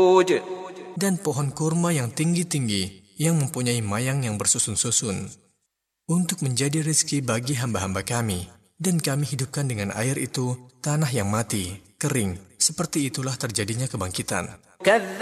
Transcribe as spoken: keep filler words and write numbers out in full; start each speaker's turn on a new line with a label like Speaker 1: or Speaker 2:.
Speaker 1: dan pohon kurma yang tinggi-tinggi yang mempunyai mayang yang bersusun-susun untuk menjadi rezeki bagi hamba-hamba kami, dan kami hidupkan dengan air itu tanah yang mati, kering. Seperti itulah terjadinya kebangkitan.